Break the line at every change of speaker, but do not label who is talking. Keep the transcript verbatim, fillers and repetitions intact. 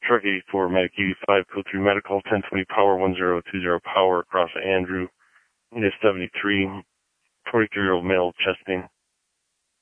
Truck eighty-four, Medic eighty-five, code three Medical, ten twenty Power, one zero two zero Power, across Andrew, unit seventy-three, twenty-three-year-old male, chest pain.